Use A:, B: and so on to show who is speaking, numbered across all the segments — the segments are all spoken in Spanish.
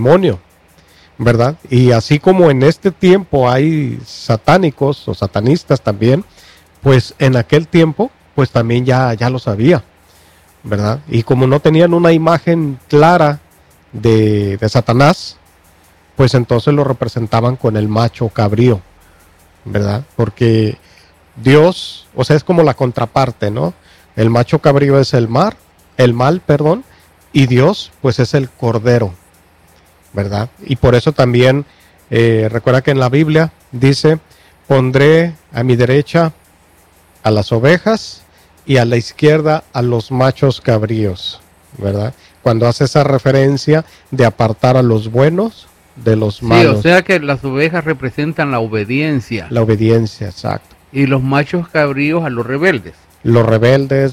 A: demonio, ¿verdad? Y así como en este tiempo hay satánicos o satanistas también, pues en aquel tiempo, pues también ya lo sabía, ¿verdad? Y como no tenían una imagen clara de Satanás, pues entonces lo representaban con el macho cabrío, ¿verdad? Porque Dios, o sea, es como la contraparte, ¿no? El macho cabrío es el mal, perdón, y Dios, pues es el cordero, ¿verdad? Y por eso también, recuerda que en la Biblia dice, pondré a mi derecha a las ovejas y a la izquierda a los machos cabríos, ¿verdad? Cuando hace esa referencia de apartar a los buenos de los malos.
B: Sí, o sea que las ovejas representan la obediencia.
A: La obediencia, exacto.
B: Y los machos cabríos a los rebeldes.
A: Los rebeldes,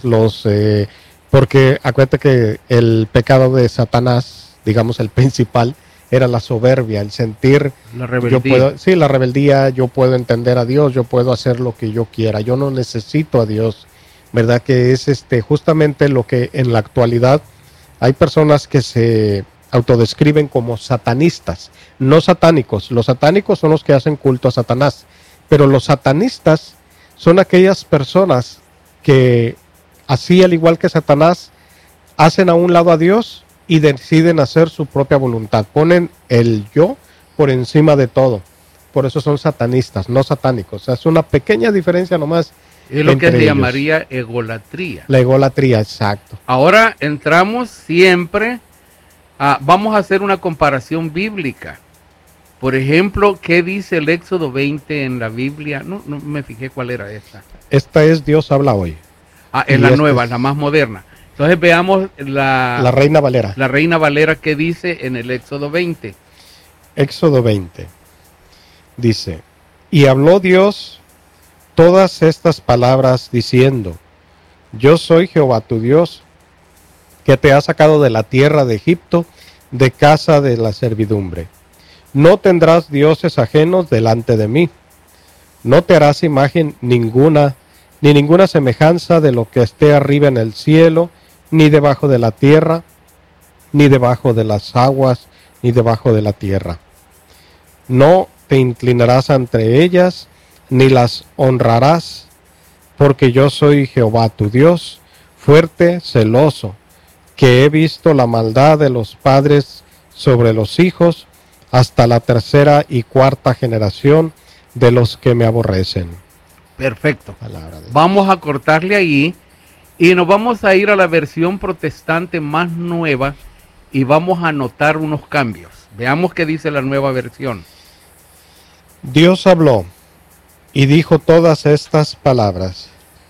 A: porque acuérdate que el pecado de Satanás, digamos el principal, era la soberbia, el sentir,
B: la rebeldía.
A: La rebeldía, yo puedo entender a Dios, yo puedo hacer lo que yo quiera, yo no necesito a Dios, ¿verdad? Que es justamente lo que en la actualidad hay personas que se autodescriben como satanistas, no satánicos. Los satánicos son los que hacen culto a Satanás, pero los satanistas son aquellas personas que, así al igual que Satanás, hacen a un lado a Dios y deciden hacer su propia voluntad. Ponen el yo por encima de todo. Por eso son satanistas, no satánicos. O sea, es una pequeña diferencia nomás.
B: Es lo que se llamaría egolatría.
A: La egolatría, exacto.
B: Ahora entramos siempre vamos a hacer una comparación bíblica. Por ejemplo, ¿qué dice el Éxodo 20 en la Biblia? No me fijé cuál era esta.
A: Esta es Dios habla hoy.
B: Es la nueva, la más moderna. Entonces veamos la
A: Reina Valera.
B: La Reina Valera, ¿qué dice en el Éxodo 20?
A: Éxodo 20. Dice, y habló Dios todas estas palabras diciendo, yo soy Jehová tu Dios, que te ha sacado de la tierra de Egipto, de casa de la servidumbre. No tendrás dioses ajenos delante de mí. No te harás imagen ninguna, ni ninguna semejanza de lo que esté arriba en el cielo, ni debajo de la tierra, ni debajo de las aguas, ni debajo de la tierra. No te inclinarás ante ellas, ni las honrarás, porque yo soy Jehová tu Dios, fuerte, celoso, que he visto la maldad de los padres sobre los hijos, hasta la tercera y cuarta generación de los que me aborrecen.
B: Perfecto. Vamos a cortarle ahí y nos vamos a ir a la versión protestante más nueva y vamos a notar unos cambios. Veamos qué dice la nueva versión.
A: Dios habló y dijo todas estas palabras.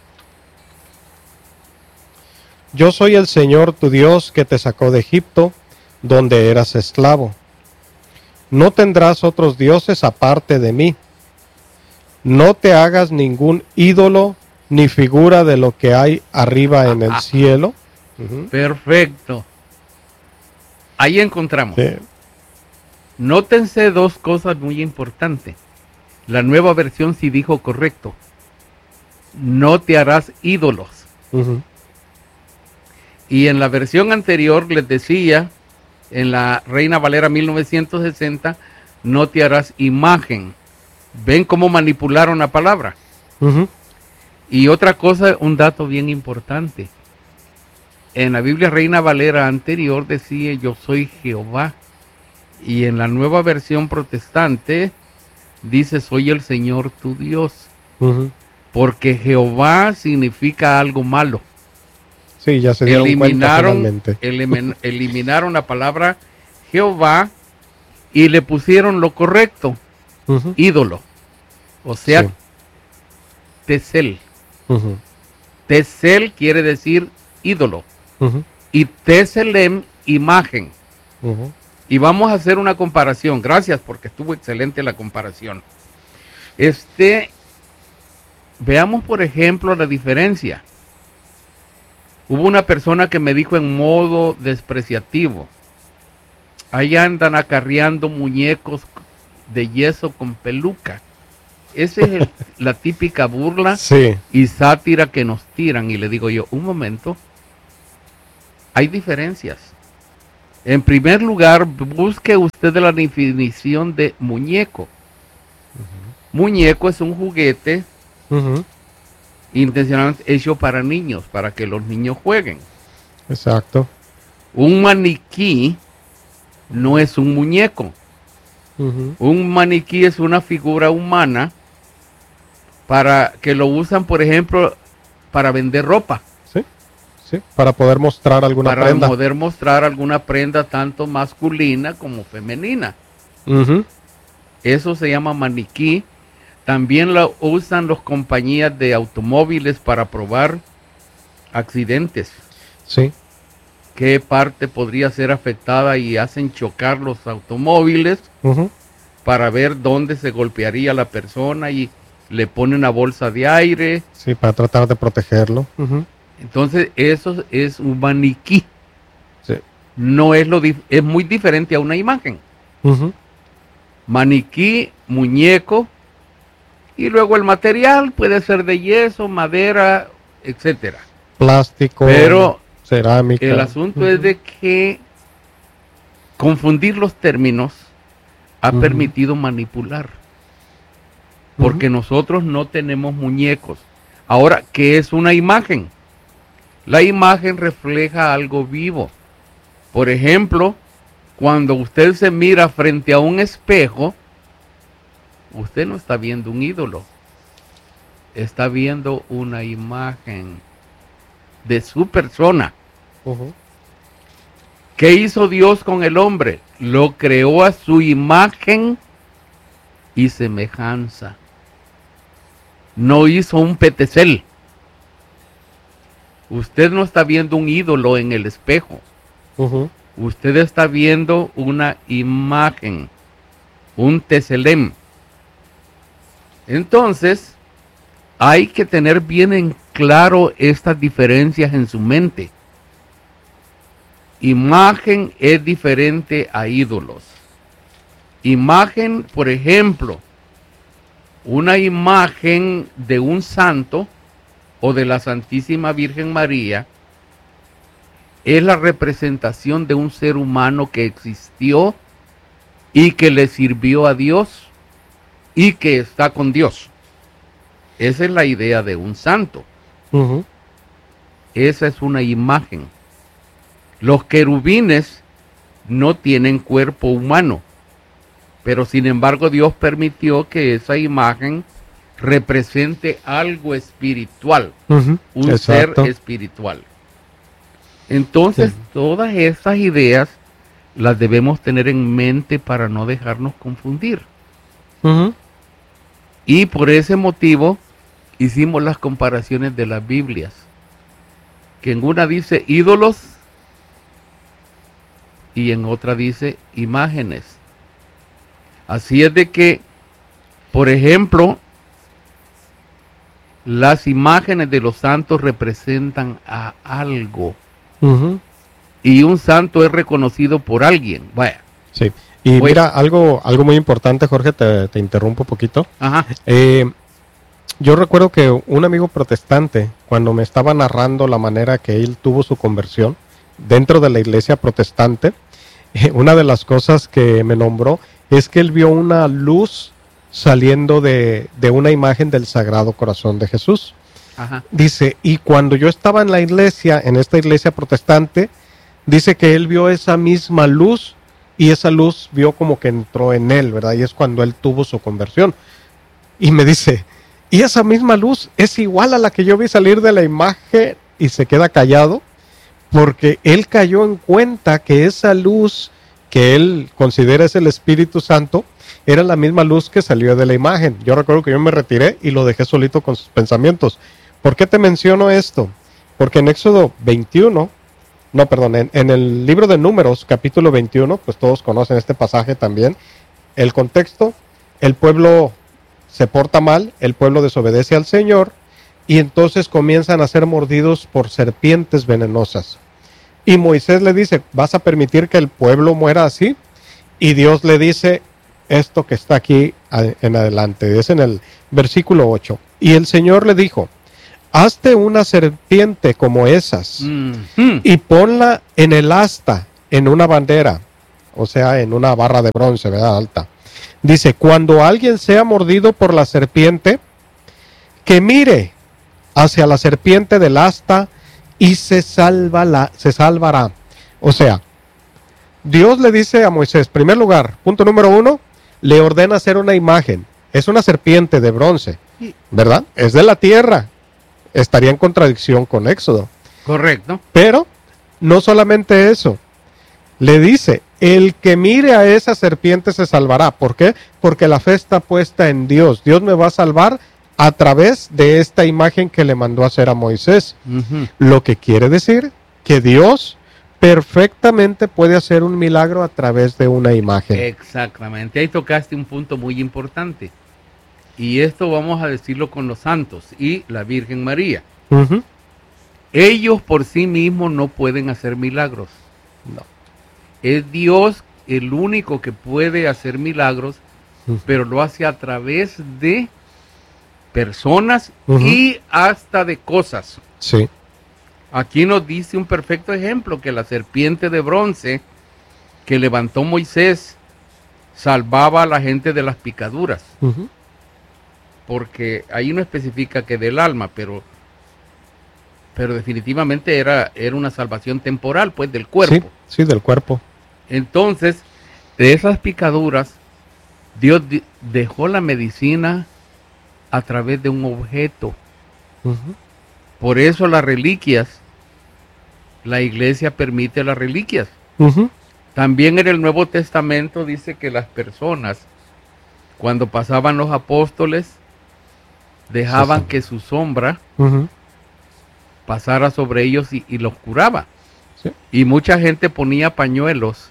A: Yo soy el Señor tu Dios que te sacó de Egipto, donde eras esclavo. No tendrás otros dioses aparte de mí. No te hagas ningún ídolo ni figura de lo que hay arriba en el cielo.
B: Perfecto. Ahí encontramos.
A: Sí.
B: Nótense dos cosas muy importantes. La nueva versión sí dijo correcto. No te harás ídolos. Y en la versión anterior les decía, en la Reina Valera 1960, no te harás imagen. ¿Ven cómo manipularon la palabra? Y otra cosa, un dato bien importante. En la Biblia Reina Valera anterior decía, yo soy Jehová. Y en la nueva versión protestante dice, soy el Señor tu Dios. Porque Jehová significa algo malo.
A: Sí, ya se dieron cuenta finalmente.
B: Eliminaron la palabra Jehová y le pusieron lo correcto, ídolo. O sea, Tesel. Tesel quiere decir ídolo. Y Teselem, imagen. Y vamos a hacer una comparación. Gracias, porque estuvo excelente la comparación. Veamos, por ejemplo, la diferencia. Hubo una persona que me dijo en modo despreciativo, ahí andan acarreando muñecos de yeso con peluca. Esa es la típica burla y sátira que nos tiran. Y le digo yo, un momento, hay diferencias. En primer lugar, busque usted la definición de muñeco. Muñeco es un juguete intencionalmente hecho para niños, para que los niños jueguen.
A: Exacto.
B: Un maniquí no es un muñeco. Un maniquí es una figura humana para que lo usan, por ejemplo, para vender ropa.
A: Sí, para poder mostrar alguna prenda.
B: Para poder mostrar alguna prenda tanto masculina como femenina. Eso se llama maniquí. También lo usan las compañías de automóviles para probar accidentes.
A: Sí.
B: ¿Qué parte podría ser afectada? Y hacen chocar los automóviles para ver dónde se golpearía la persona y le ponen una bolsa de aire.
A: Sí, para tratar de protegerlo.
B: Entonces eso es un maniquí.
A: Sí.
B: No es es muy diferente a una imagen. Maniquí, muñeco, y luego el material puede ser de yeso, madera, etcétera.
A: Plástico,
B: pero
A: cerámica.
B: El asunto es de que confundir los términos ha permitido manipular. Porque nosotros no tenemos muñecos. Ahora, ¿qué es una imagen? La imagen refleja algo vivo. Por ejemplo, cuando usted se mira frente a un espejo, usted no está viendo un ídolo. Está viendo una imagen de su persona. ¿Qué hizo Dios con el hombre? Lo creó a su imagen y semejanza. No hizo un petecel. Usted no está viendo un ídolo en el espejo. Usted está viendo una imagen, un teselem. Entonces, hay que tener bien en claro estas diferencias en su mente. Imagen es diferente a ídolos. Imagen, por ejemplo, una imagen de un santo o de la Santísima Virgen María es la representación de un ser humano que existió y que le sirvió a Dios y que está con Dios. Esa es la idea de un santo. Esa es una imagen. Los querubines no tienen cuerpo humano, pero sin embargo Dios permitió que esa imagen represente algo espiritual, un ser espiritual. Entonces, todas estas ideas las debemos tener en mente para no dejarnos confundir. Y por ese motivo hicimos las comparaciones de las Biblias, que en una dice ídolos y en otra dice imágenes. Así es de que, por ejemplo, las imágenes de los santos representan a algo. Y un santo es reconocido por alguien. Vaya.
A: Sí. Y pues, mira, algo muy importante, Jorge, te interrumpo un poquito. Yo recuerdo que un amigo protestante, cuando me estaba narrando la manera que él tuvo su conversión dentro de la iglesia protestante, una de las cosas que me nombró es que él vio una luz saliendo de una imagen del Sagrado Corazón de Jesús. Dice, y cuando yo estaba en la iglesia, en esta iglesia protestante, dice que él vio esa misma luz y esa luz vio como que entró en él, ¿verdad? Y es cuando él tuvo su conversión. Y me dice, y esa misma luz es igual a la que yo vi salir de la imagen, y se queda callado, porque él cayó en cuenta que esa luz que él considera es el Espíritu Santo, era la misma luz que salió de la imagen. Yo recuerdo que yo me retiré y lo dejé solito con sus pensamientos. ¿Por qué te menciono esto? Porque en Éxodo 21, en el libro de Números, capítulo 21, pues todos conocen este pasaje también. El contexto, el pueblo se porta mal, el pueblo desobedece al Señor, y entonces comienzan a ser mordidos por serpientes venenosas. Y Moisés le dice, ¿vas a permitir que el pueblo muera así? Y Dios le dice esto que está aquí en adelante, es en el versículo 8. Y el Señor le dijo, hazte una serpiente como esas, y ponla en el asta en una bandera, o sea, en una barra de bronce, ¿verdad? Alta. Dice, cuando alguien sea mordido por la serpiente, que mire hacia la serpiente del asta y se salvará. O sea, Dios le dice a Moisés, primer lugar, punto número 1, le ordena hacer una imagen. Es una serpiente de bronce, ¿verdad? Es de la tierra. Estaría en contradicción con Éxodo.
B: Correcto.
A: Pero no solamente eso. Le dice, el que mire a esa serpiente se salvará. ¿Por qué? Porque la fe está puesta en Dios. Dios me va a salvar a través de esta imagen que le mandó a hacer a Moisés. Lo que quiere decir que Dios perfectamente puede hacer un milagro a través de una imagen.
B: Exactamente. Ahí tocaste un punto muy importante. Y esto vamos a decirlo con los santos y la Virgen María. Ellos por sí mismos no pueden hacer milagros.
A: No.
B: Es Dios el único que puede hacer milagros, pero lo hace a través de personas y hasta de cosas.
A: Sí.
B: Aquí nos dice un perfecto ejemplo, que la serpiente de bronce que levantó Moisés salvaba a la gente de las picaduras. Porque ahí no especifica que del alma, pero definitivamente era una salvación temporal, pues, del cuerpo.
A: Sí, del cuerpo.
B: Entonces, de esas picaduras, Dios dejó la medicina a través de un objeto. Por eso las reliquias, la iglesia permite las reliquias. También en el Nuevo Testamento dice que las personas, cuando pasaban los apóstoles, dejaban que su sombra pasara sobre ellos y los curaba. Sí. Y mucha gente ponía pañuelos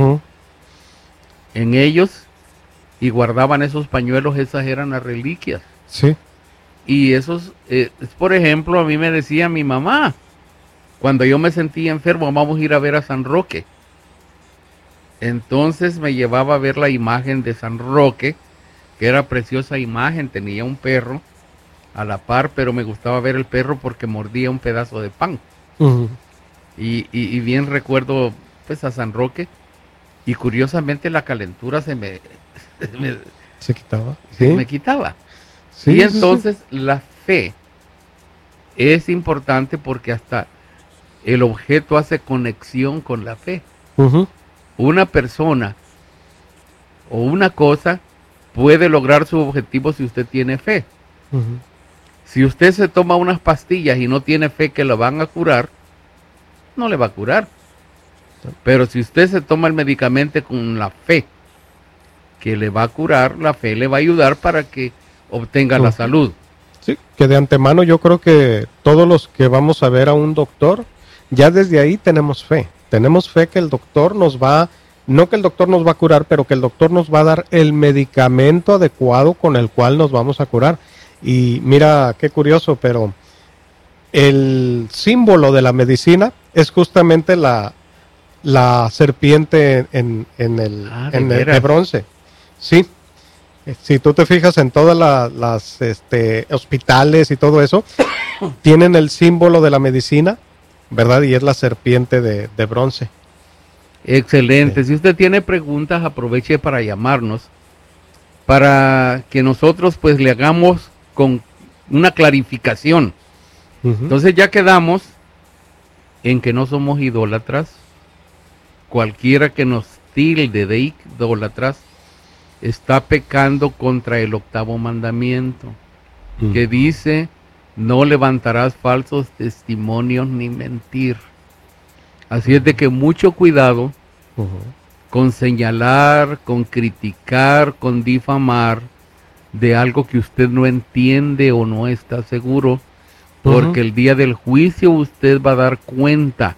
B: en ellos y guardaban esos pañuelos. Esas eran las reliquias.
A: Sí.
B: Y esos, por ejemplo, a mí me decía mi mamá, cuando yo me sentía enfermo, vamos a ir a ver a San Roque. Entonces me llevaba a ver la imagen de San Roque, que era preciosa imagen, tenía un perro a la par, pero me gustaba ver el perro porque mordía un pedazo de pan. Y bien recuerdo pues a San Roque, y curiosamente la calentura se
A: quitaba.
B: Se me quitaba. Sí, y entonces la fe es importante porque hasta el objeto hace conexión con la fe. Una persona o una cosa puede lograr su objetivo si usted tiene fe. Si usted se toma unas pastillas y no tiene fe que lo van a curar, no le va a curar. Pero si usted se toma el medicamento con la fe que le va a curar, la fe le va a ayudar para que obtenga la salud.
A: Sí, que de antemano yo creo que todos los que vamos a ver a un doctor, ya desde ahí tenemos fe. Tenemos fe que el doctor nos va, no que el doctor nos va a curar, pero que el doctor nos va a dar el medicamento adecuado con el cual nos vamos a curar. Y mira, qué curioso, pero el símbolo de la medicina es justamente la serpiente en el de bronce. Sí. Si tú te fijas en todas las hospitales y todo eso, tienen el símbolo de la medicina, ¿verdad? Y es la serpiente de bronce.
B: Excelente. Si usted tiene preguntas, aproveche para llamarnos, para que nosotros pues le hagamos con una clarificación. Entonces ya quedamos en que no somos idólatras. Cualquiera que nos tilde de idólatras está pecando contra el 8º mandamiento, que dice: no levantarás falsos testimonios ni mentir. Así es de que mucho cuidado con señalar, con criticar, con difamar de algo que usted no entiende o no está seguro, porque el día del juicio usted va a dar cuenta,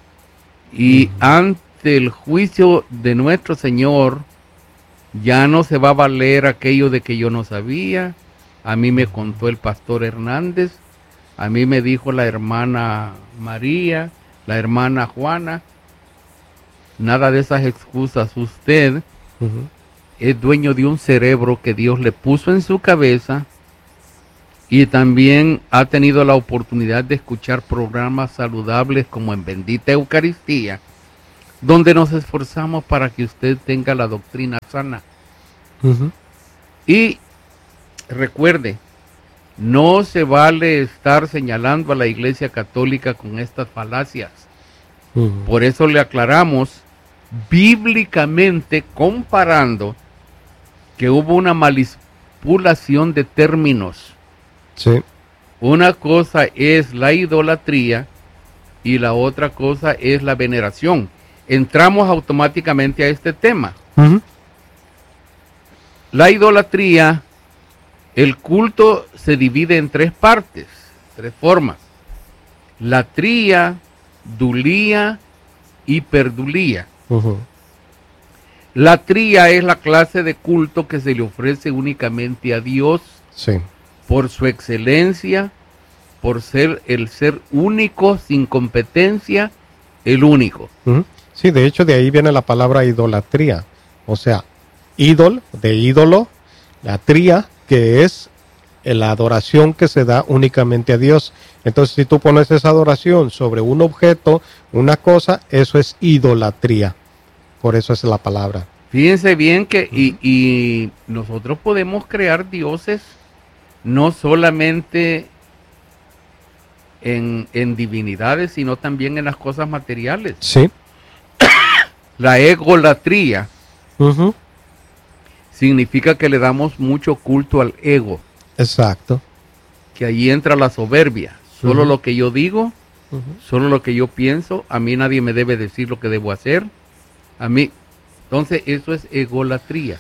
B: y ante el juicio de nuestro Señor ya no se va a valer aquello de que yo no sabía, a mí me contó el pastor Hernández, a mí me dijo la hermana María, la hermana Juana. Nada de esas excusas. Usted es dueño de un cerebro que Dios le puso en su cabeza, y también ha tenido la oportunidad de escuchar programas saludables como en Bendita Eucaristía, donde nos esforzamos para que usted tenga la doctrina sana. Y recuerde, no se vale estar señalando a la Iglesia Católica con estas falacias. Por eso le aclaramos bíblicamente, comparando, que hubo una manipulación de términos.
A: Sí.
B: Una cosa es la idolatría y la otra cosa es la veneración. Entramos automáticamente a este tema. La idolatría, el culto se divide en tres partes, tres formas: latría, dulía y perdulía. Latría es la clase de culto que se le ofrece únicamente a Dios.
A: Sí.
B: Por su excelencia, por ser el ser único, sin competencia, el único.
A: Sí, de hecho de ahí viene la palabra idolatría. O sea, de ídolo, latría, que es la adoración que se da únicamente a Dios. Entonces, si tú pones esa adoración sobre un objeto, una cosa, eso es idolatría. Por eso es la palabra.
B: Fíjense bien que y nosotros podemos crear dioses no solamente en divinidades, sino también en las cosas materiales.
A: Sí.
B: La egolatría significa que le damos mucho culto al ego.
A: Exacto.
B: Que ahí entra la soberbia. Solo lo que yo digo, solo lo que yo pienso, a mí nadie me debe decir lo que debo hacer. A mí. Entonces eso es egolatría.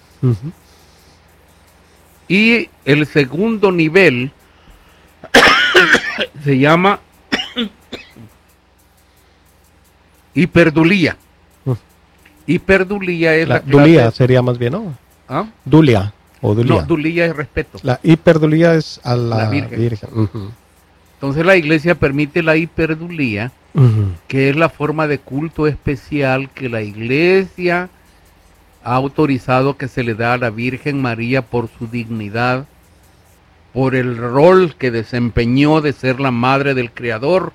B: Y el segundo nivel se llama hiperdulía. Hiperdulía es la clase...
A: Dulía sería más bien, ¿no?
B: ¿Ah?
A: Dulia o dulía.
B: No, dulía es respeto.
A: La hiperdulía es a la Virgen.
B: Entonces la iglesia permite la hiperdulía, que es la forma de culto especial que la iglesia ha autorizado que se le da a la Virgen María por su dignidad, por el rol que desempeñó de ser la madre del Creador.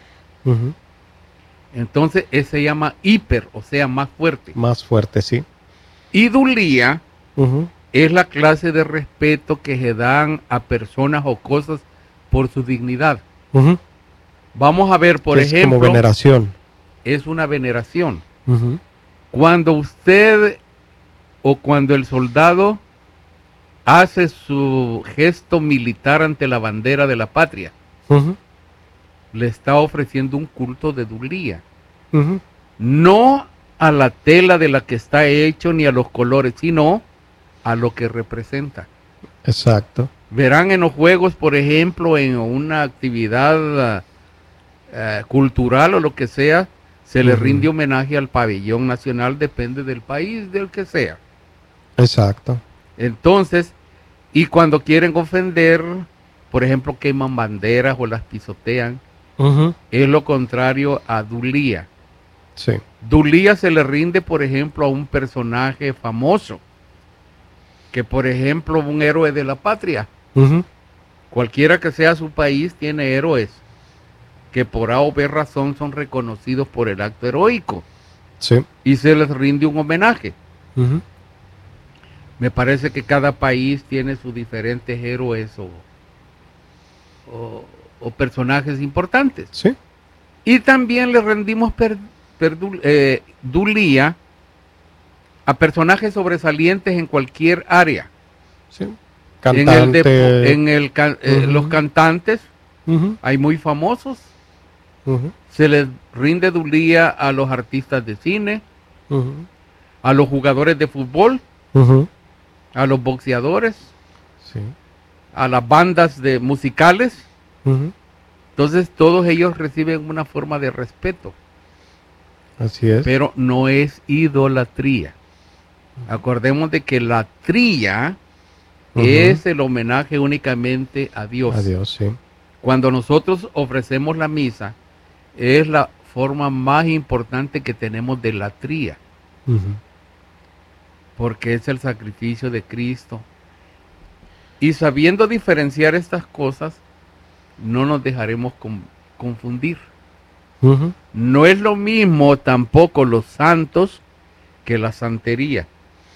B: Entonces ese se llama hiper, o sea, más fuerte.
A: Más fuerte, sí.
B: Idulía es la clase de respeto que se dan a personas o cosas por su dignidad. Vamos a ver, por ejemplo...
A: Es como veneración.
B: Es una veneración. Cuando usted o cuando el soldado hace su gesto militar ante la bandera de la patria, le está ofreciendo un culto de dulía. No a la tela de la que está hecho ni a los colores, sino a lo que representa.
A: Exacto.
B: Verán en los juegos, por ejemplo, en una actividad cultural o lo que sea, se le rinde homenaje al pabellón nacional, depende del país del que sea.
A: Exacto.
B: Entonces, y cuando quieren ofender, por ejemplo, queman banderas o las pisotean, es lo contrario a dulía.
A: Sí.
B: Dulía se le rinde, por ejemplo, a un personaje famoso, que por ejemplo, un héroe de la patria. Cualquiera que sea su país tiene héroes que por A o B razón son reconocidos por el acto heroico.
A: Sí.
B: Y se les rinde un homenaje. Me parece que cada país tiene sus diferentes héroes o personajes importantes.
A: Sí.
B: Y también le rendimos dulía a personajes sobresalientes en cualquier área.
A: Sí. Cantante.
B: Los cantantes, hay muy famosos. Se les rinde dulía a los artistas de cine, a los jugadores de fútbol, a los boxeadores,
A: sí,
B: a las bandas de musicales. Entonces todos ellos reciben una forma de respeto.
A: Así es.
B: Pero no es idolatría. Acordemos de que la tría es el homenaje únicamente a Dios.
A: A Dios, sí.
B: Cuando nosotros ofrecemos la misa, es la forma más importante que tenemos de la tría. Porque es el sacrificio de Cristo. Y sabiendo diferenciar estas cosas, no nos dejaremos confundir.
A: Ujú.
B: No es lo mismo tampoco los santos que la santería.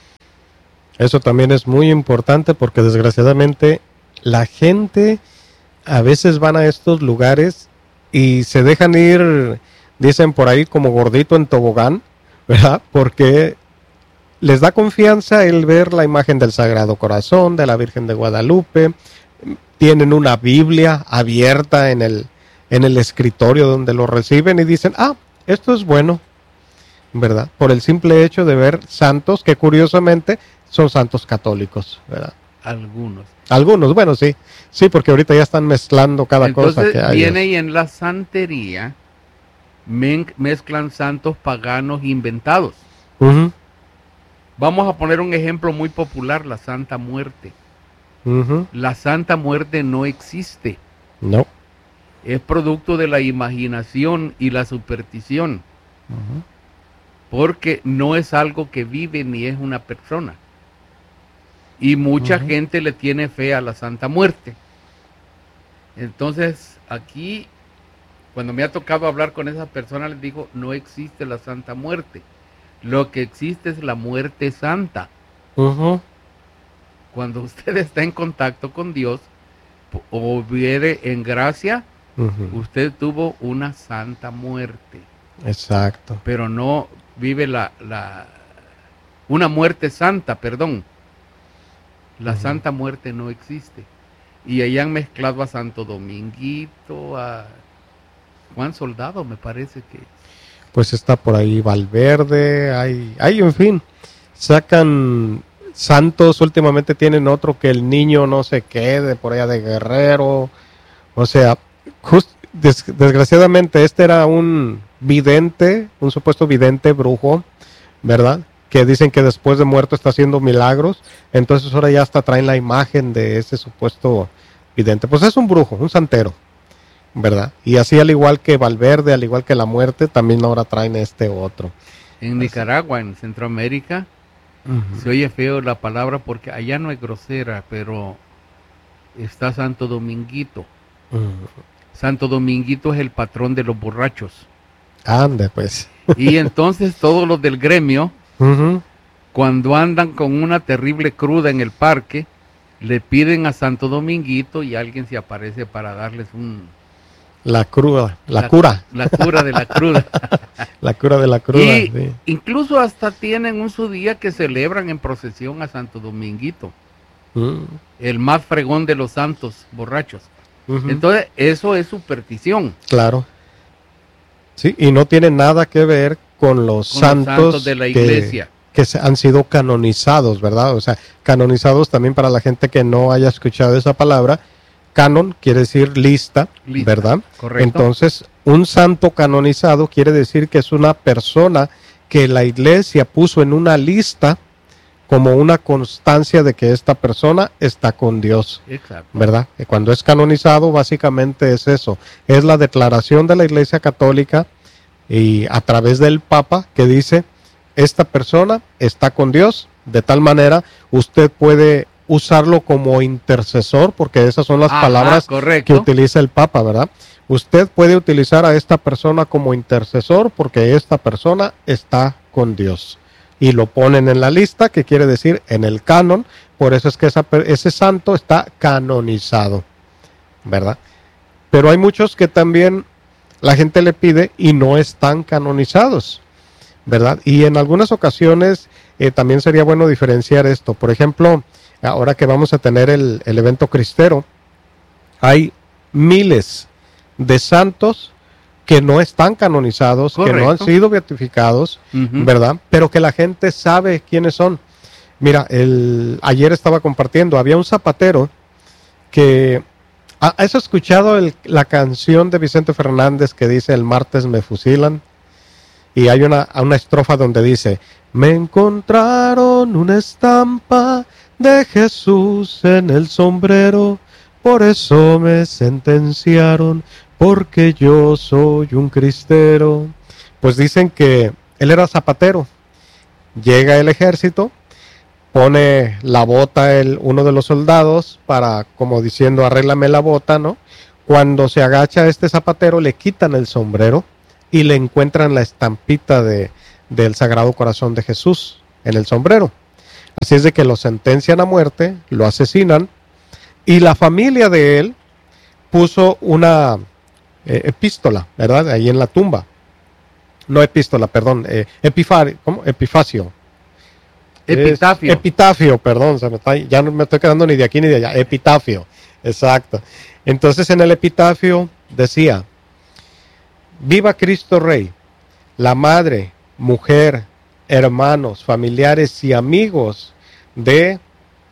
A: Eso también es muy importante porque desgraciadamente la gente a veces van a estos lugares y se dejan ir, dicen por ahí, como gordito en tobogán, ¿verdad? Porque les da confianza el ver la imagen del Sagrado Corazón, de la Virgen de Guadalupe, tienen una Biblia abierta en el escritorio donde lo reciben y dicen, ah, esto es bueno, ¿verdad? Por el simple hecho de ver santos que curiosamente son santos católicos, ¿verdad?
B: Algunos.
A: Algunos, bueno, sí, sí, porque ahorita ya están mezclando cada cosa
B: Entonces
A: que hay.
B: viene y en la santería mezclan santos paganos inventados.
A: Ujú,
B: Vamos a poner un ejemplo muy popular, la Santa Muerte.
A: ujú.
B: La Santa Muerte no existe.
A: No.
B: Es producto de la imaginación y la superstición.
A: Ujú.
B: Porque no es algo que vive ni es una persona. Y mucha
A: Ujú.
B: gente le tiene fe a la Santa Muerte. Entonces, aquí, cuando me ha tocado hablar con esas personas, les digo, no existe la Santa Muerte. Lo que existe es la muerte santa.
A: Ujú.
B: Cuando usted está en contacto con Dios o viene en gracia,
A: Ujú.
B: usted tuvo una santa muerte.
A: Exacto.
B: Pero no vive una muerte santa, perdón. La
A: Ujú.
B: Santa Muerte no existe. Y ahí han mezclado a Santo Dominguito, a Juan Soldado, me parece que.
A: Pues está por ahí Valverde, hay en fin, sacan santos, últimamente tienen otro que el niño no se quede por allá de Guerrero, o sea, desgraciadamente este era un vidente, un supuesto vidente brujo, ¿verdad? Que dicen que después de muerto está haciendo milagros, entonces ahora ya hasta traen la imagen de ese supuesto vidente, pues es un brujo, un santero, ¿verdad? Y así al igual que Valverde, al igual que la muerte, también ahora traen este otro.
B: En Nicaragua, en Centroamérica, se oye feo la palabra porque allá no es grosera, pero está Santo Dominguito. Santo Dominguito es el patrón de los borrachos.
A: Ande, pues.
B: Y entonces todos los del gremio, cuando andan con una terrible cruda en el parque, le piden a Santo Dominguito y alguien se aparece para darles
A: la cura.
B: La cura de la cruda.
A: La cura de la cruda.
B: Y
A: sí.
B: incluso hasta tienen un su día que celebran en procesión a Santo Dominguito. El más fregón de los santos borrachos. Entonces, eso es superstición.
A: Claro. Sí, y no tiene nada que ver con los santos
B: de la iglesia.
A: Que han sido canonizados, ¿verdad? O sea, canonizados también para la gente que no haya escuchado esa palabra. Canon quiere decir lista, ¿verdad?
B: Correcto.
A: Entonces, un santo canonizado quiere decir que es una persona que la iglesia puso en una lista como una constancia de que esta persona está con Dios.
B: Exacto.
A: ¿Verdad? Y cuando es canonizado, básicamente es eso. Es la declaración de la Iglesia Católica y a través del Papa que dice, esta persona está con Dios, de tal manera usted puede usarlo como intercesor, porque esas son las palabras
B: correcto.
A: que utiliza el Papa, ¿verdad? Usted puede utilizar a esta persona como intercesor porque esta persona está con Dios. Y lo ponen en la lista, que quiere decir en el canon, por eso es que ese santo está canonizado, ¿verdad? Pero hay muchos que también la gente le pide y no están canonizados, ¿verdad? Y en algunas ocasiones también sería bueno diferenciar esto. Por ejemplo, ahora que vamos a tener el evento cristero, hay miles de santos que no están canonizados, correcto, que no han sido beatificados, ¿verdad? Pero que la gente sabe quiénes son. Mira, ayer estaba compartiendo, había un zapatero que... ¿Has escuchado la canción de Vicente Fernández que dice el martes me fusilan? Y hay una estrofa donde dice, me encontraron una estampa de Jesús en el sombrero, por eso me sentenciaron, porque yo soy un cristero. Pues dicen que él era zapatero. Llega el ejército, pone la bota uno de los soldados para, como diciendo, arréglame la bota, ¿no? Cuando se agacha este zapatero, le quitan el sombrero, y le encuentran la estampita del Sagrado Corazón de Jesús en el sombrero. Así es de que lo sentencian a muerte, lo asesinan, y la familia de él puso una epístola, ¿verdad? Ahí en la tumba. No epístola, perdón, ¿cómo? Epifacio.
B: Epitafio.
A: Epitafio, perdón, ya no me estoy quedando ni de aquí ni de allá. Epitafio, exacto. Entonces en el epitafio decía: viva Cristo Rey, la madre, mujer, hermanos, familiares y amigos de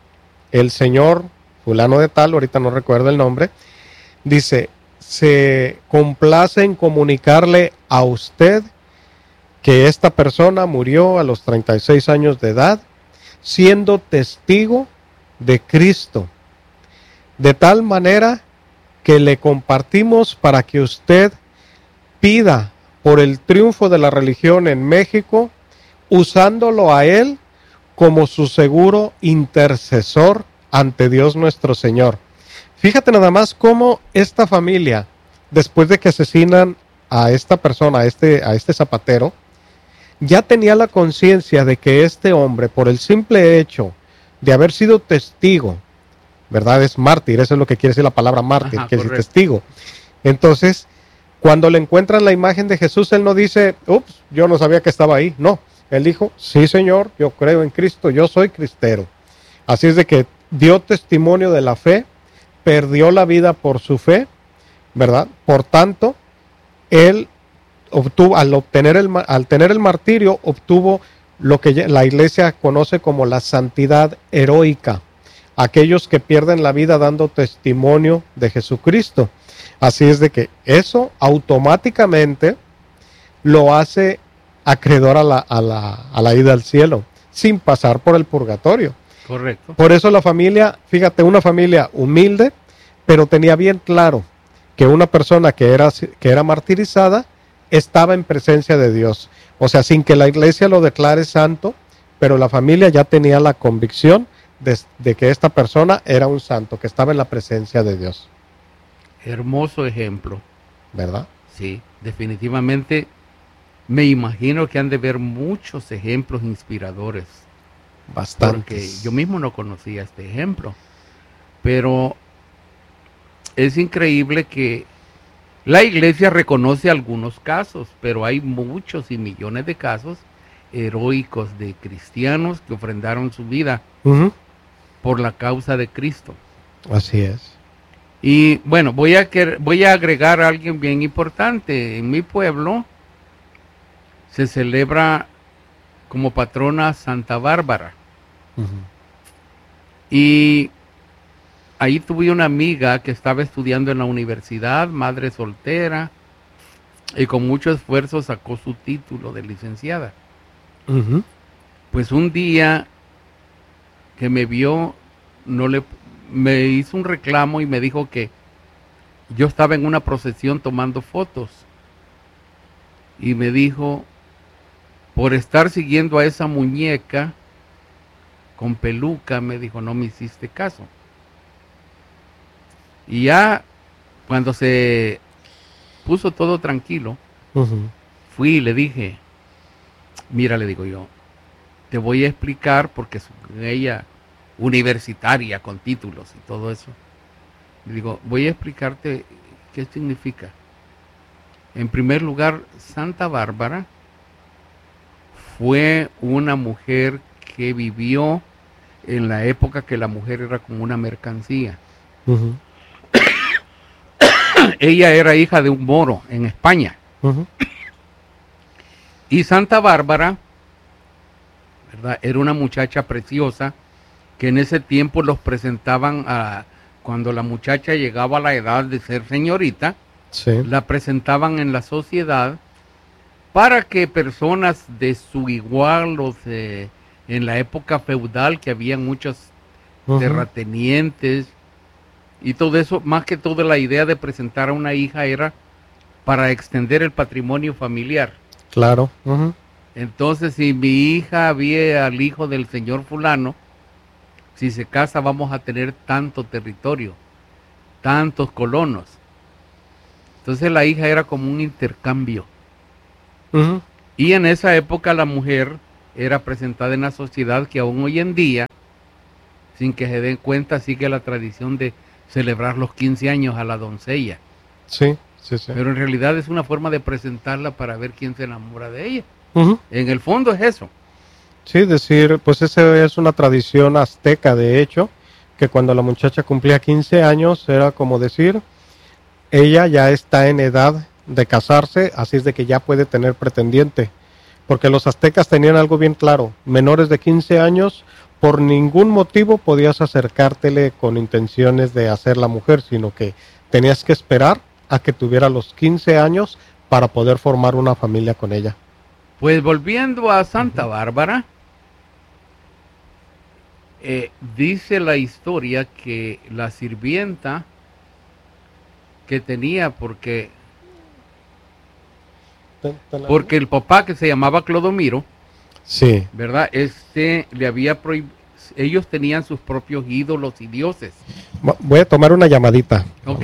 A: el señor fulano de tal, ahorita no recuerdo el nombre, dice, se complace en comunicarle a usted que esta persona murió a los 36 años de edad, siendo testigo de Cristo, de tal manera que le compartimos para que usted pida por el triunfo de la religión en México, usándolo a él como su seguro intercesor ante Dios nuestro Señor. Fíjate nada más cómo esta familia, después de que asesinan a esta persona, a este zapatero, ya tenía la conciencia de que este hombre, por el simple hecho de haber sido testigo, ¿verdad? Es mártir, eso es lo que quiere decir la palabra mártir, que es testigo. Entonces, cuando le encuentran la imagen de Jesús, él no dice, ups, yo no sabía que estaba ahí. No, él dijo, sí Señor, yo creo en Cristo, yo soy cristero. Así es de que dio testimonio de la fe, perdió la vida por su fe, ¿verdad? Por tanto, él obtuvo, al tener el martirio, obtuvo lo que la iglesia conoce como la santidad heroica, aquellos que pierden la vida dando testimonio de Jesucristo. Así es de que eso automáticamente lo hace acreedor a la ida al cielo, sin pasar por el purgatorio.
B: Correcto.
A: Por eso la familia, fíjate, una familia humilde, pero tenía bien claro que una persona que era martirizada estaba en presencia de Dios. O sea, sin que la iglesia lo declare santo, pero la familia ya tenía la convicción de que esta persona era un santo, que estaba en la presencia de Dios.
B: Hermoso ejemplo.
A: ¿Verdad?
B: Sí, definitivamente me imagino que han de ver muchos ejemplos inspiradores.
A: Bastantes.
B: Porque yo mismo no conocía este ejemplo. Pero es increíble que la iglesia reconoce algunos casos, pero hay muchos y millones de casos heroicos de cristianos que ofrendaron su vida por la causa de Cristo.
A: Así es.
B: Y bueno, voy a agregar a alguien bien importante. En mi pueblo se celebra como patrona Santa Bárbara. Y ahí tuve una amiga que estaba estudiando en la universidad, madre soltera, y con mucho esfuerzo sacó su título de licenciada. Pues un día que me vio, me hizo un reclamo y me dijo que yo estaba en una procesión tomando fotos. Y me dijo, por estar siguiendo a esa muñeca con peluca, me dijo, no me hiciste caso. Y ya cuando se puso todo tranquilo, fui y le dije, mira, le digo yo, te voy a explicar, porque ella universitaria con títulos y todo eso, le digo, voy a explicarte qué significa. En primer lugar, Santa Bárbara fue una mujer que vivió en la época que la mujer era como una mercancía. Ella era hija de un moro en España. Y Santa Bárbara, ¿verdad?, era una muchacha preciosa que en ese tiempo los presentaban cuando la muchacha llegaba a la edad de ser señorita, la presentaban en la sociedad para que personas de su igual, en la época feudal, que había muchos terratenientes y todo eso, más que todo la idea de presentar a una hija era para extender el patrimonio familiar.
A: Claro.
B: Entonces, si mi hija ve al hijo del señor fulano, si se casa vamos a tener tanto territorio, tantos colonos. Entonces la hija era como un intercambio.
A: Ujú.
B: Y en esa época la mujer era presentada en la sociedad que aún hoy en día, sin que se den cuenta, sigue la tradición de celebrar los 15 años a la doncella.
A: Sí, sí, sí.
B: Pero en realidad es una forma de presentarla para ver quién se enamora de ella.
A: Ujú.
B: En el fondo es eso.
A: Sí, decir, pues esa es una tradición azteca, de hecho, que cuando la muchacha cumplía 15 años era como decir, ella ya está en edad de casarse, así es de que ya puede tener pretendiente. Porque los aztecas tenían algo bien claro, menores de 15 años, por ningún motivo podías acercártele con intenciones de hacer la mujer, sino que tenías que esperar a que tuviera los 15 años para poder formar una familia con ella.
B: Pues volviendo a Santa Bárbara, dice la historia que la sirvienta que tenía, porque el papá, que se llamaba Clodomiro,
A: Sí.
B: ¿verdad? Le había prohibido, ellos tenían sus propios ídolos y dioses.
A: Voy a tomar una llamadita.
B: Ok.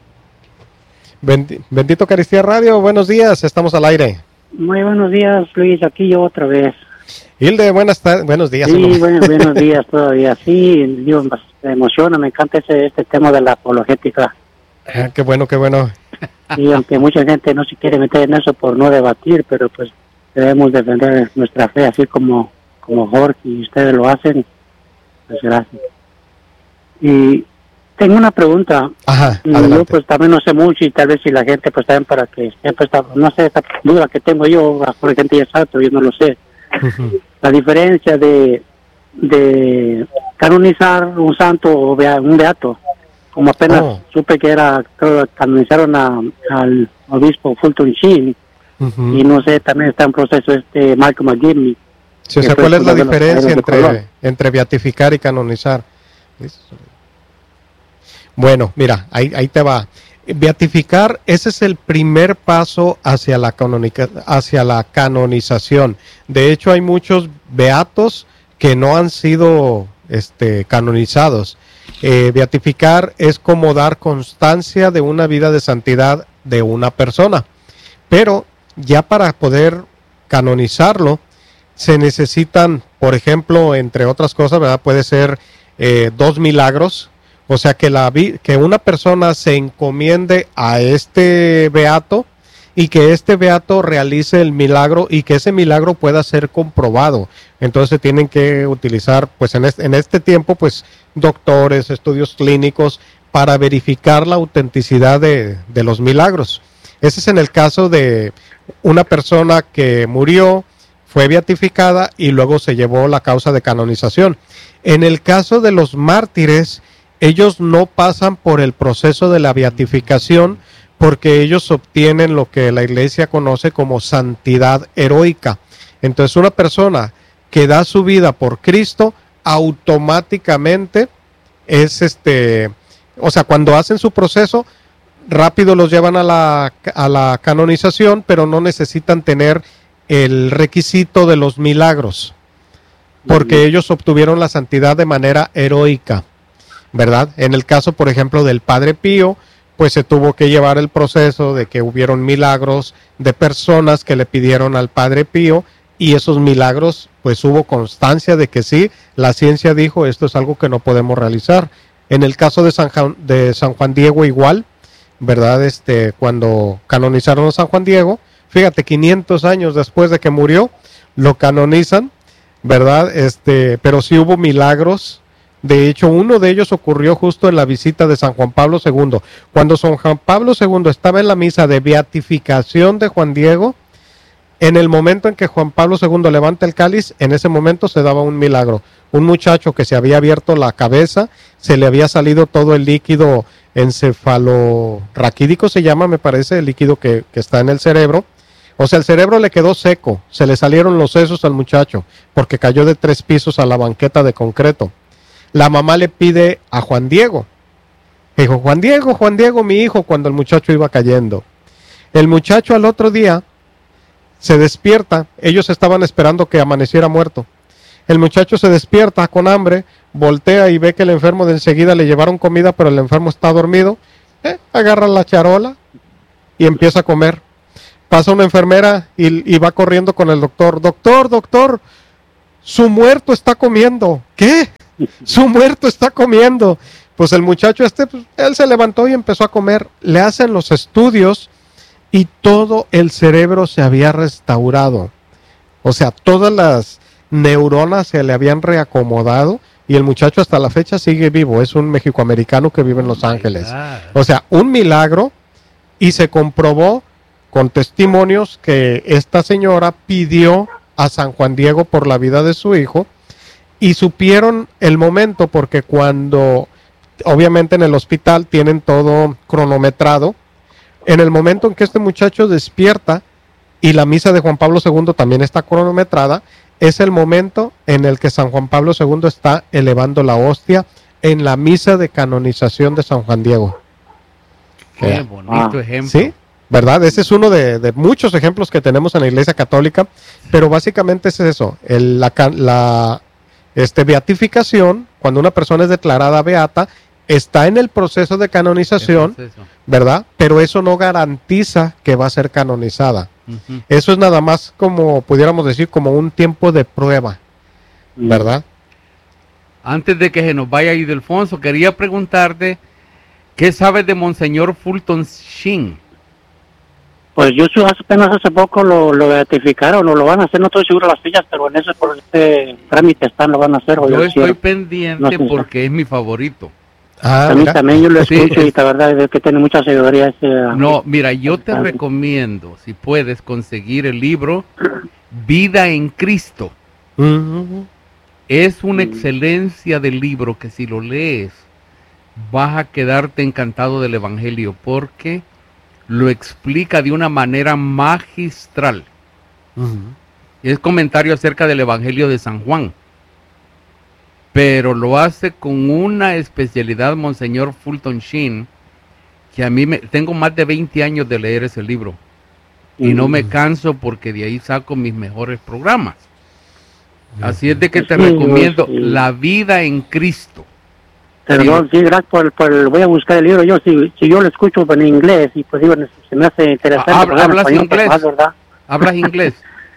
A: Bendito Eucaristía Radio, buenos días, estamos al aire.
C: Muy buenos días, Luis, aquí yo otra vez.
A: Hilde, buenos días.
C: Sí, buenos días todavía. Sí, Dios, me emociona, me encanta este tema de la apologética.
A: Ah, qué bueno, qué bueno.
C: Y aunque mucha gente no se quiere meter en eso por no debatir, pero pues debemos defender nuestra fe, así como Jorge y ustedes lo hacen. Pues gracias. Y tengo una pregunta.
A: Ajá,
C: y
A: adelante.
C: yo pues también no sé mucho, y tal vez si la gente pues también para que siempre está, no sé, esta duda que tengo yo, la gente ya sabe, pero yo no lo sé.
A: Ujú.
C: La diferencia de canonizar un santo o un beato, como apenas supe que canonizaron al obispo Fulton Sheen,
A: Ujú.
C: y no sé, también está en proceso Michael McGivney.
A: Sí, o sea, ¿cuál es la diferencia entre beatificar y canonizar? Bueno, mira, ahí te va. Beatificar, ese es el primer paso hacia la canonización. De hecho, hay muchos beatos que no han sido canonizados. Beatificar es como dar constancia de una vida de santidad de una persona. Pero ya para poder canonizarlo, se necesitan, por ejemplo, entre otras cosas, ¿verdad? Puede ser 2 milagros. O sea, que una persona se encomiende a este beato y que este beato realice el milagro y que ese milagro pueda ser comprobado. Entonces se tienen que utilizar, pues en este tiempo, pues doctores, estudios clínicos para verificar la autenticidad de los milagros. Ese es en el caso de una persona que murió, fue beatificada y luego se llevó la causa de canonización. En el caso de los mártires, ellos no pasan por el proceso de la beatificación porque ellos obtienen lo que la iglesia conoce como santidad heroica. Entonces una persona que da su vida por Cristo automáticamente es o sea, cuando hacen su proceso rápido los llevan a la canonización, pero no necesitan tener el requisito de los milagros porque ellos obtuvieron la santidad de manera heroica, ¿verdad? En el caso, por ejemplo, del Padre Pío, pues se tuvo que llevar el proceso de que hubieron milagros de personas que le pidieron al Padre Pío y esos milagros, pues hubo constancia de que sí, la ciencia dijo esto es algo que no podemos realizar. En el caso de San Juan Diego igual, ¿verdad? Cuando canonizaron a San Juan Diego, fíjate, 500 años después de que murió, lo canonizan, ¿verdad? Pero sí hubo milagros. De hecho, uno de ellos ocurrió justo en la visita de San Juan Pablo II. Cuando San Juan Pablo II estaba en la misa de beatificación de Juan Diego, en el momento en que Juan Pablo II levanta el cáliz, en ese momento se daba un milagro. Un muchacho que se había abierto la cabeza, se le había salido todo el líquido encefalorraquídico, se llama, me parece, el líquido que está en el cerebro. O sea, el cerebro le quedó seco, se le salieron los sesos al muchacho, porque cayó de 3 pisos a la banqueta de concreto. La mamá le pide a Juan Diego. Dijo, Juan Diego, mi hijo, cuando el muchacho iba cayendo. El muchacho al otro día se despierta, ellos estaban esperando que amaneciera muerto. El muchacho se despierta con hambre, voltea y ve que el enfermo de enseguida le llevaron comida, pero el enfermo está dormido. Agarra la charola y empieza a comer. pasa una enfermera y va corriendo con el doctor. Doctor, su muerto está comiendo. ¿Qué? Su muerto está comiendo. Pues el muchacho pues, él se levantó y empezó a comer. Le hacen los estudios y todo el cerebro se había restaurado. O sea, todas las neuronas se le habían reacomodado y el muchacho hasta la fecha sigue vivo. Es un mexicoamericano que vive en Los Ángeles. O sea, un milagro, y se comprobó con testimonios que esta señora pidió a San Juan Diego por la vida de su hijo, y supieron el momento porque cuando, obviamente en el hospital tienen todo cronometrado, en el momento en que este muchacho despierta, y la misa de Juan Pablo II también está cronometrada, es el momento en el que San Juan Pablo II está elevando la hostia en la misa de canonización de San Juan Diego.
B: Qué bonito ejemplo.
A: Sí, ¿verdad? Ese es uno de muchos ejemplos que tenemos en la Iglesia Católica, pero básicamente es eso, la beatificación, cuando una persona es declarada beata, está en el proceso de canonización, ¿verdad? Pero eso no garantiza que va a ser canonizada. Uh-huh. Eso es nada más como, pudiéramos decir, como un tiempo de prueba, ¿verdad?
B: Antes de que se nos vaya Ildefonso, quería preguntarte, ¿qué sabes de Monseñor Fulton Sheen?
C: Pues yo apenas hace poco lo beatificaron, o lo van a hacer, no estoy seguro de las fechas, pero en ese, por este trámite lo van a hacer.
B: Yo estoy pendiente porque es mi favorito.
C: A mí también yo lo escucho, y la verdad es que tiene mucha sabiduría.
B: No, mira, yo te recomiendo, si puedes, conseguir el libro Vida en Cristo. Uh-huh. Es una excelencia del libro que si lo lees vas a quedarte encantado del Evangelio, porque lo explica de una manera magistral. Uh-huh. Es comentario acerca del Evangelio de San Juan, pero lo hace con una especialidad Monseñor Fulton Sheen, que a mí tengo más de 20 años de leer ese libro, y no me canso porque de ahí saco mis mejores programas. Así es de que te recomiendo La Vida en Cristo.
C: Perdón, sí, gracias voy a buscar el libro. Yo si yo lo escucho en inglés, y pues digo, se me hace interesante.
B: ¿Hablas inglés? ¿Hablas inglés?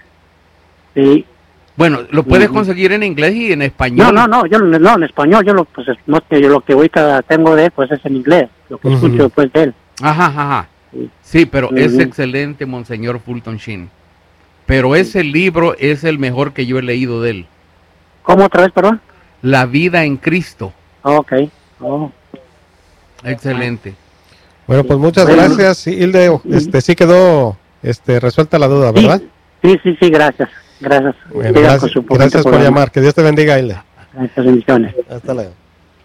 C: Sí.
B: Bueno, lo puedes conseguir en inglés y en español.
C: No, en español. Yo lo que ahorita tengo de él, pues es en inglés. Lo que escucho después de él.
B: Ajá. Sí, pero es excelente, Monseñor Fulton Sheen. Pero ese libro es el mejor que yo he leído de él.
C: ¿Cómo otra vez, perdón?
B: La Vida en Cristo.
C: Ok.
B: Excelente.
A: Bueno, pues muchas gracias, Hilde. Sí quedó resuelta la duda, ¿verdad?
C: Sí, gracias. Gracias.
A: Bueno, gracias por llamar. Que Dios te bendiga, Hilde.
C: Gracias, bendiciones.
A: Hasta luego.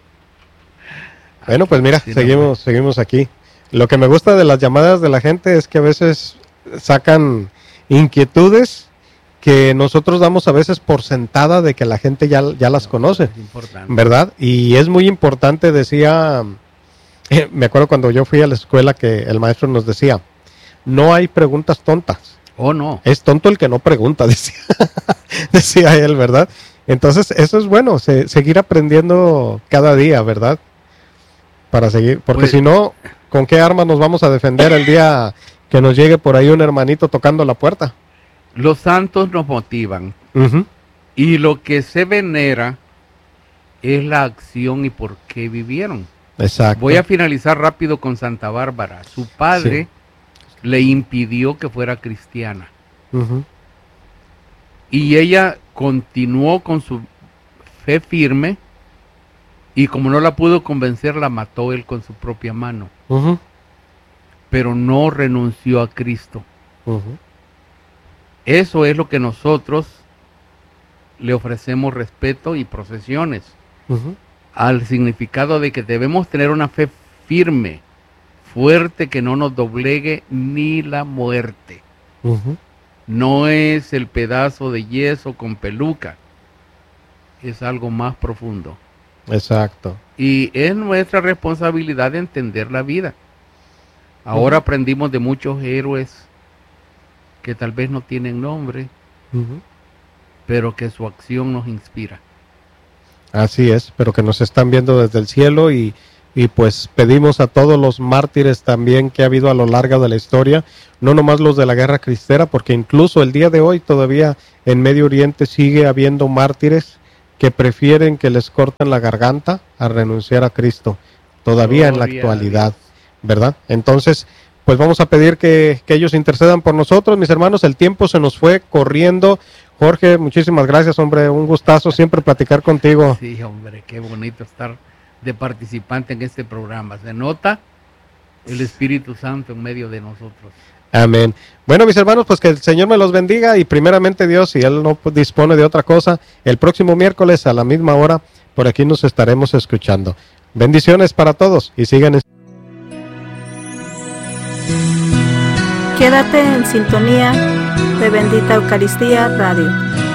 A: Bueno, pues mira, seguimos aquí. Lo que me gusta de las llamadas de la gente es que a veces sacan inquietudes que nosotros damos a veces por sentada de que la gente ya las conoce, ¿verdad? Y es muy importante, decía, me acuerdo cuando yo fui a la escuela que el maestro nos decía, no hay preguntas tontas.
B: Oh, no.
A: Es tonto el que no pregunta, decía él, ¿verdad? Entonces, eso es bueno, seguir aprendiendo cada día, ¿verdad? Para seguir, porque pues, si no, ¿con qué armas nos vamos a defender el día que nos llegue por ahí un hermanito tocando la puerta?
B: Los santos nos motivan. Uh-huh. Y lo que se venera es la acción y por qué vivieron.
A: Exacto.
B: Voy a finalizar rápido con Santa Bárbara. Su padre le impidió que fuera cristiana. Uh-huh. Y ella continuó con su fe firme, y como no la pudo convencer, la mató él con su propia mano. Uh-huh. Pero no renunció a Cristo. Uh-huh. Eso es lo que nosotros le ofrecemos, respeto y procesiones, uh-huh, al significado de que debemos tener una fe firme, fuerte, que no nos doblegue ni la muerte. Uh-huh. No es el pedazo de yeso con peluca, es algo más profundo.
A: Exacto.
B: Y es nuestra responsabilidad de entender la vida. Ahora uh-huh, aprendimos de muchos héroes que tal vez no tienen nombre, uh-huh, pero que su acción nos inspira.
A: Así es, pero que nos están viendo desde el cielo y y pues pedimos a todos los mártires también que ha habido a lo largo de la historia, no nomás los de la guerra cristera, porque incluso el día de hoy todavía en Medio Oriente sigue habiendo mártires que prefieren que les corten la garganta a renunciar a Cristo, todavía en la actualidad, ¿verdad? Entonces, pues vamos a pedir que ellos intercedan por nosotros, mis hermanos. El tiempo se nos fue corriendo. Jorge, muchísimas gracias, hombre, un gustazo siempre platicar contigo.
B: Sí, hombre, qué bonito estar de participante en este programa. Se nota el Espíritu Santo en medio de nosotros.
A: Amén. Bueno, mis hermanos, pues que el Señor me los bendiga y primeramente Dios, si Él no dispone de otra cosa, el próximo miércoles a la misma hora, por aquí nos estaremos escuchando. Bendiciones para todos y sigan.
D: Quédate en sintonía de Bendita Eucaristía Radio.